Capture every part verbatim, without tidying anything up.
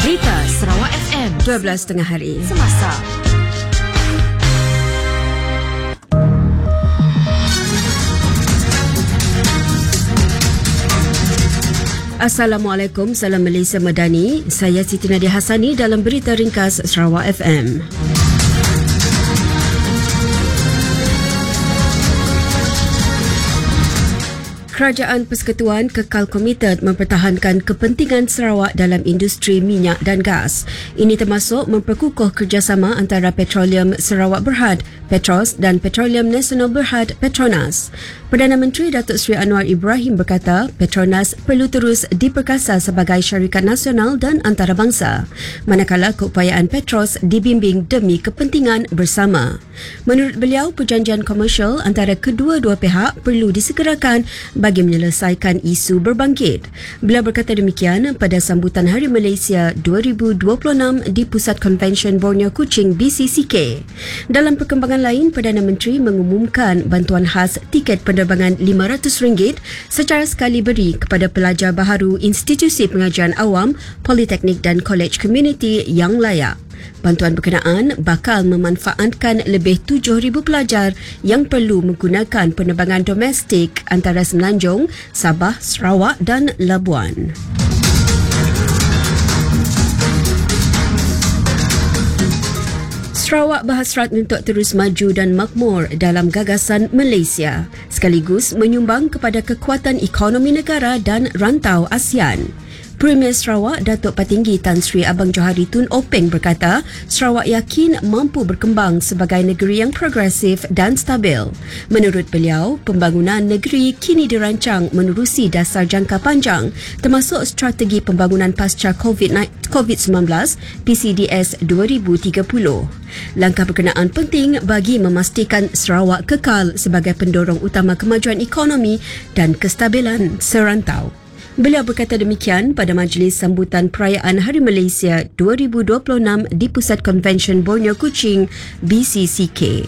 Berita Sarawak F M dua belas tengah hari. Semasa. Assalamualaikum, salam Malaysia Madani. Saya Siti Nadia Hassani dalam Berita Ringkas Sarawak F M. Kerajaan Persekutuan kekal komited mempertahankan kepentingan Sarawak dalam industri minyak dan gas. Ini termasuk memperkukuh kerjasama antara Petroleum Sarawak Berhad, Petros dan Petroleum Nasional Berhad, Petronas. Perdana Menteri Datuk Seri Anwar Ibrahim berkata, Petronas perlu terus diperkasa sebagai syarikat nasional dan antarabangsa, manakala keupayaan Petros dibimbing demi kepentingan bersama. Menurut beliau, perjanjian komersial antara kedua-dua pihak perlu disegerakan bagi menyelesaikan isu berbangkit. Beliau berkata demikian pada sambutan Hari Malaysia dua ribu dua puluh enam di Pusat Convention Borneo Kuching B C C K. Dalam perkembangan lain, Perdana Menteri mengumumkan bantuan khas tiket penerbangan lima ratus ringgit secara sekali beri kepada pelajar baharu institusi pengajian awam, politeknik dan college community yang layak. Bantuan berkenaan bakal memanfaatkan lebih tujuh ribu pelajar yang perlu menggunakan penerbangan domestik antara Semenanjung, Sabah, Sarawak dan Labuan. Sarawak berhasrat untuk terus maju dan makmur dalam gagasan Malaysia, sekaligus menyumbang kepada kekuatan ekonomi negara dan rantau ASEAN. Premier Sarawak Datuk Patinggi Tan Sri Abang Johari Tun Openg berkata, Sarawak yakin mampu berkembang sebagai negeri yang progresif dan stabil. Menurut beliau, pembangunan negeri kini dirancang menerusi dasar jangka panjang, termasuk strategi pembangunan pasca COVID sembilan belas P C D S dua ribu tiga puluh. Langkah berkenaan penting bagi memastikan Sarawak kekal sebagai pendorong utama kemajuan ekonomi dan kestabilan serantau. Beliau berkata demikian pada majlis sambutan perayaan Hari Malaysia dua ribu dua puluh enam di Pusat Convention Borneo Kuching B C C K.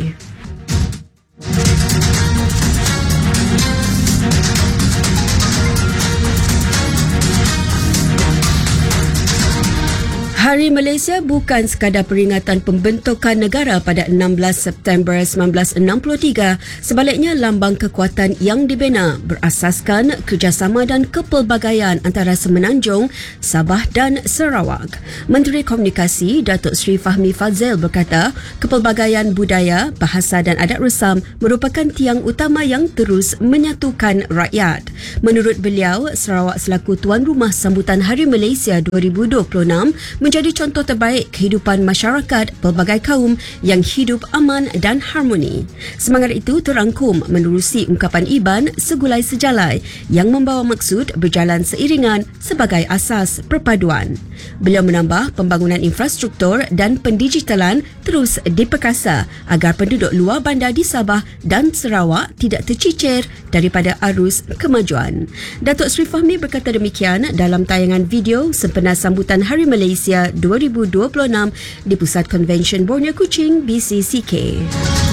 Hari Malaysia bukan sekadar peringatan pembentukan negara pada enam belas September seribu sembilan ratus enam puluh tiga, sebaliknya lambang kekuatan yang dibina berasaskan kerjasama dan kepelbagaian antara Semenanjung, Sabah dan Sarawak. Menteri Komunikasi Datuk Seri Fahmi Fadzil berkata, kepelbagaian budaya, bahasa dan adat resam merupakan tiang utama yang terus menyatukan rakyat. Menurut beliau, Sarawak selaku tuan rumah sambutan Hari Malaysia dua ribu dua puluh enam menjadi contoh terbaik kehidupan masyarakat pelbagai kaum yang hidup aman dan harmoni. Semangat itu terangkum menerusi ungkapan Iban segulai sejalai yang membawa maksud berjalan seiringan sebagai asas perpaduan. Beliau menambah pembangunan infrastruktur dan pendigitalan terus diperkasa agar penduduk luar bandar di Sabah dan Sarawak tidak tercicir daripada arus kemajuan. Datuk Seri Fahmi berkata demikian dalam tayangan video sempena sambutan Hari Malaysia dua ribu dua puluh enam di Pusat Convention Borneo Kuching B C C K.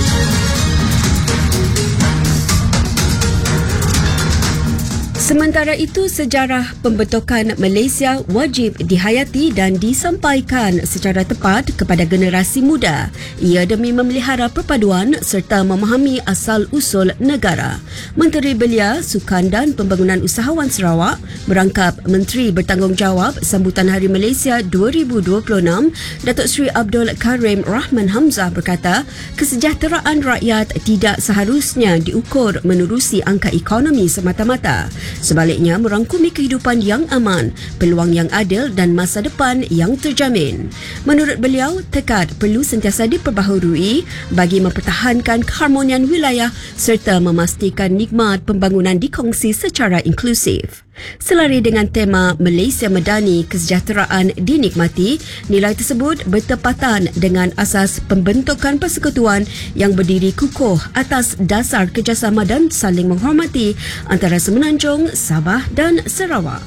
Sementara itu, sejarah pembentukan Malaysia wajib dihayati dan disampaikan secara tepat kepada generasi muda. Ia demi memelihara perpaduan serta memahami asal-usul negara. Menteri Belia, Sukan dan Pembangunan Usahawan Sarawak merangkap Menteri Bertanggungjawab Sambutan Hari Malaysia dua ribu dua puluh enam, Datuk Seri Abdul Karim Rahman Hamzah berkata, kesejahteraan rakyat tidak seharusnya diukur menerusi angka ekonomi semata-mata. Sebaliknya, merangkumi kehidupan yang aman, peluang yang adil dan masa depan yang terjamin. Menurut beliau, tekad perlu sentiasa diperbaharui bagi mempertahankan keharmonian wilayah serta memastikan nikmat pembangunan dikongsi secara inklusif. Selari dengan tema Malaysia Madani, kesejahteraan dinikmati, nilai tersebut bertepatan dengan asas pembentukan persekutuan yang berdiri kukuh atas dasar kerjasama dan saling menghormati antara Semenanjung, Sabah dan Sarawak.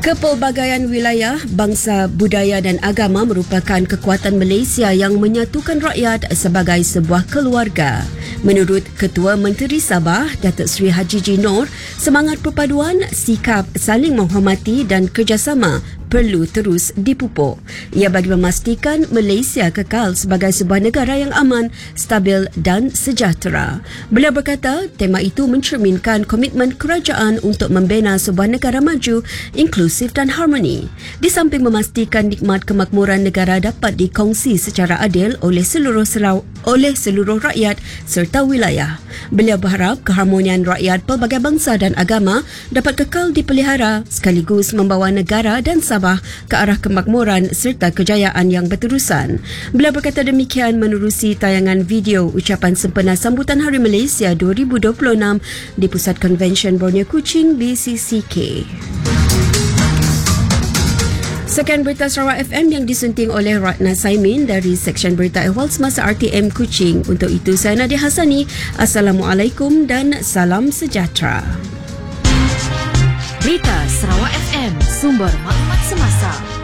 Kepelbagaian wilayah, bangsa, budaya dan agama merupakan kekuatan Malaysia yang menyatukan rakyat sebagai sebuah keluarga. Menurut Ketua Menteri Sabah, Datuk Seri Haji G. Noor, semangat perpaduan, sikap saling menghormati dan kerjasama perlu terus dipupuk. Ia bagi memastikan Malaysia kekal sebagai sebuah negara yang aman, stabil dan sejahtera. Beliau berkata, tema itu mencerminkan komitmen kerajaan untuk membina sebuah negara maju, inklusif dan harmoni. Di samping memastikan nikmat kemakmuran negara dapat dikongsi secara adil oleh seluruh selau, oleh seluruh rakyat serta wilayah. Beliau berharap keharmonian rakyat pelbagai bangsa dan agama dapat kekal dipelihara sekaligus membawa negara dan Sabah ke arah kemakmuran serta kejayaan yang berterusan. Beliau berkata demikian menerusi tayangan video ucapan sempena sambutan Hari Malaysia dua ribu dua puluh enam di Pusat Konvensyen Borneo Kuching B C C K. Sekian berita Sarawak F M yang disunting oleh Ratna Saimin dari Seksyen Berita Ehwal Semasa R T M Kuching. Untuk itu saya Nadia Hasani. Assalamualaikum dan salam sejahtera. Berita Sarawak F M, sumber maklumat semasa.